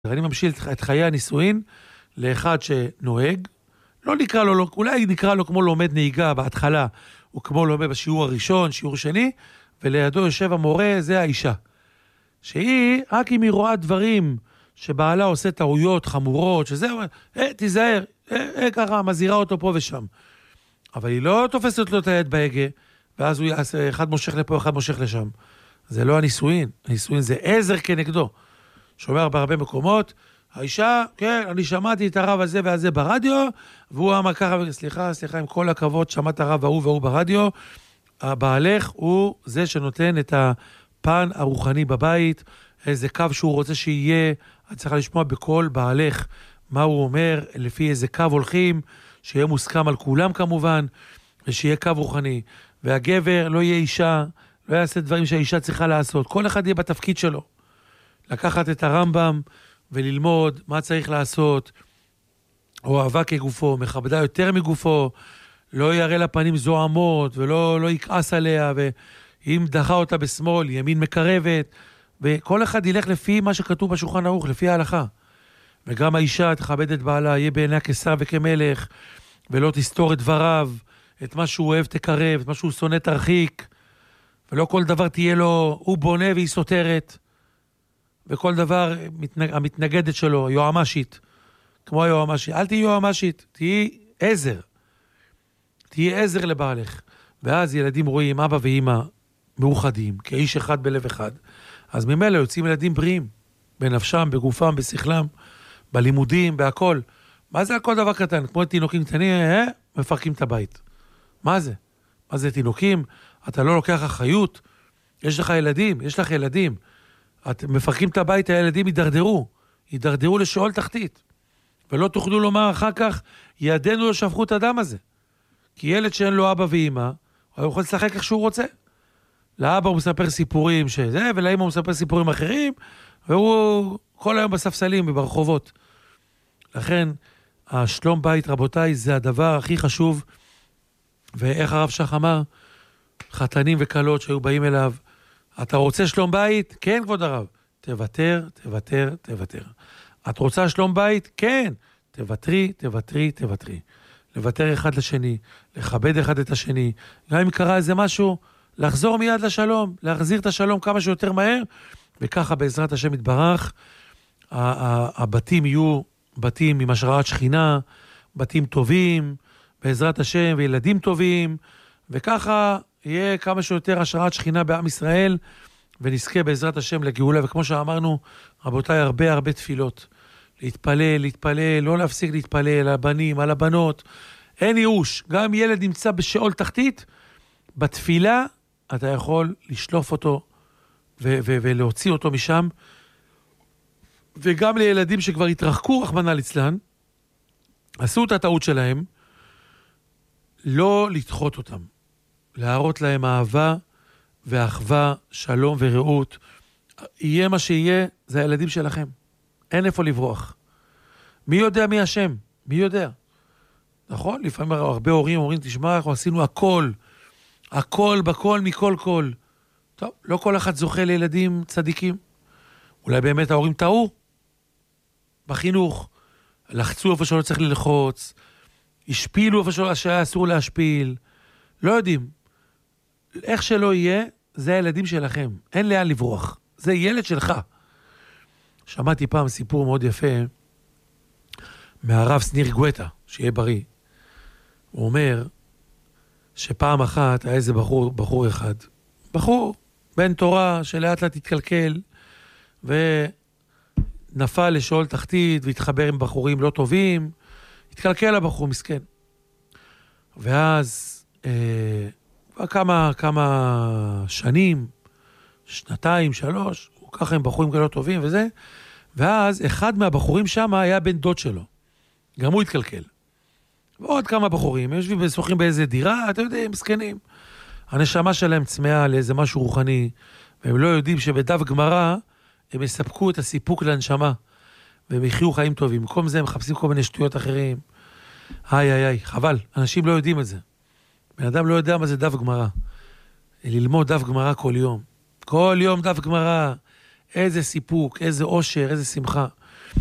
אני ממשיך את חיי הנישואין לאחד שנוהג, לא נקרא לו, אולי נקרא לו כמו לומד נהיגה בהתחלה, או כמו לומד בשיעור הראשון, שיעור שני, ולידו יושב המורה, זה האישה. שהיא, רק אם היא רואה דברים שבעלה עושה טעויות חמורות, שזה, תיזהר, ככה, מזהירה אותו פה ושם. אבל היא לא תופסת לו את היד בהגה, ואז הוא יעשה, אחד מושך לפה, אחד מושך לשם. זה לא הנישואין, הנישואין זה עזר כנגדו. שומע בהרבה מקומות, האישה, כן, אני שמעתי את הרב הזה והזה ברדיו, והוא אמר ככה, סליחה, עם כל הכבוד, שמעת הרב והוא ברדיו, הבעלך הוא זה שנותן את הפן הרוחני בבית, איזה קו שהוא רוצה שיהיה, את צריכה לשמוע בכל בעלך, מה הוא אומר, לפי איזה קו הולכים, שיהיה מוסכם על כולם כמובן, ושיהיה קו רוחני, והגבר לא יהיה אישה, לא יעשה דברים שהאישה צריכה לעשות, כל אחד יהיה בתפקיד שלו. לקחת את הרמב"ם וללמוד מה צריך לעשות, אוהבה כגופו, מכבדה יותר מגופו, לא יראה לה פנים זוהמות, ולא יכעס עליה, ואם דחה אותה בשמאל, ימין מקרבת, וכל אחד ילך לפי מה שכתוב בשולחן ערוך, לפי ההלכה. וגם האישה תכבד את בעלה, יהיה בעיניה כשר וכמלך, ולא תסתור את דבריו, את מה שהוא אוהב תקרב, את מה שהוא שונא תרחיק, ולא כל דבר תהיה לו, הוא בונה והיא סותרת, וכל דבר המתנגדת שלו, יועמשית, כמו היועמשית. אל תהי יועמשית, תהי עזר. תהי עזר לבעלך. ואז ילדים רואים אבא ואמא מאוחדים, כאיש אחד בלב אחד. אז ממילא יוצאים ילדים בריאים, בנפשם, בגופם, בשכלם, בלימודים, בהכל. מה זה הכל דבר קטן? כמו תינוקים קטנים, מפרקים את הבית. מה זה? מה זה תינוקים? אתה לא לוקח אחריות? יש לך ילדים, יש לך ילדים. את מפרקים את הבית, הילדים יידרדרו לשאול תחתית. ולא תוכלו לומר אחר כך, ידינו לא שפכו את הדם הזה. כי ילד שאין לו אבא ואמא, הוא יכול לשחק איך שהוא רוצה. לאבא הוא מספר סיפורים שזה, ולאמא הוא מספר סיפורים אחרים, והוא כל היום בספסלים וברחובות. לכן, השלום בית, רבותיי, זה הדבר הכי חשוב. ואיך הרב שך אמר, חתנים וקלות שהיו באים אליו, אתה רוצה שלום בית? כן, כבוד הרב. תוותר. את רוצה שלום בית? כן. תוותרי. לוותר אחד לשני, לכבד אחד את השני. גם אם קרה איזה משהו, לחזור מיד לשלום, להחזיר את השלום כמה שיותר מהר, וככה בעזרת השם יתברך, הבתים יהיו בתים עם השראת שכינה, בתים טובים, בעזרת השם, וילדים טובים, וככה יהיה כמה שיותר השראת שכינה בעם ישראל, ונזכה בעזרת השם לגאולה, וכמו שאמרנו, רבותיי, הרבה תפילות. להתפלל, לא להפסיק להתפלל על הבנים, על הבנות. אין ייאוש. גם אם ילד נמצא בשאול תחתית, בתפילה אתה יכול לשלוף אותו ולהוציא אותו משם. וגם לילדים שכבר התרחקו, רחמנא ליצלן, עשו את הטעות שלהם, לא לדחות אותם. להראות להם אהבה ואחווה, שלום ורעות. יהיה מה שיהיה, זה הילדים שלכם. אין איפה לברוח. מי יודע מי השם? מי יודע? נכון? לפעמים הרבה הורים אומרים, תשמע, אנחנו עשינו הכל בכל מכל כל. טוב, לא כל אחד זוכה לילדים צדיקים. אולי באמת ההורים טעו בחינוך, לחצו איפה שלא צריך ללחוץ, השפילו איפה שהיה אסור להשפיל. לא יודעים. איך שלא יהיה, זה הילדים שלכם. אין לאן לברוח. זה ילד שלך. שמעתי פעם סיפור מאוד יפה מהרב סניר גואטה, שיהיה בריא. הוא אומר שפעם אחת היה איזה בחור אחד, בחור בן תורה שלאט לאט התקלקל ונפל לשאול תחתית והתחבר עם בחורים לא טובים, התקלקל הבחור מסכן. ואז כמה שנים, 2, 3, הוא ככה עם בחורים כאלה טובים וזה, ואז אחד מהבחורים שם היה בן דוד שלו. גם הוא התקלקל. ועוד כמה בחורים, הם יושבים ושוחים באיזה דירה, אתה יודע, הם מסכנים. הנשמה שלהם צמאה לאיזה משהו רוחני, והם לא יודעים שבדף גמרא, הם יספקו את הסיפוק לנשמה, והם יחיו חיים טובים. במקום זה הם מחפשים כל מיני שטויות אחרים. חבל, אנשים לא יודעים את זה. בן אדם לא יודע מה זה דף גמרא. ללמוד דף גמרא כל יום. כל יום דף גמרא. איזה סיפוק, איזה אושר, איזה שמחה.